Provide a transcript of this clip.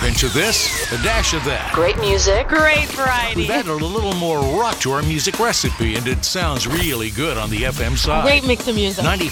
pinch of this, a dash of that. Great music. Great variety. We've added a little more rock to our music recipe, and it sounds really good on the FM side. Great mix of music. 95.